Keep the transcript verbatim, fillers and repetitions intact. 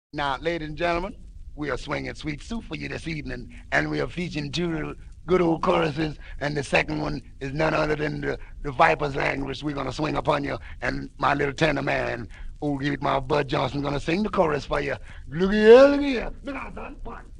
Now, ladies and gentlemen, we are swinging Sweet Soup for you this evening, and we are featuring two good old choruses, and the second one is none other than the, the Viper's language. We're going to swing upon you, and my little tenor man, old Give It My Bud Johnson, going to sing the chorus for you. Look here, look here. Look out, son. One,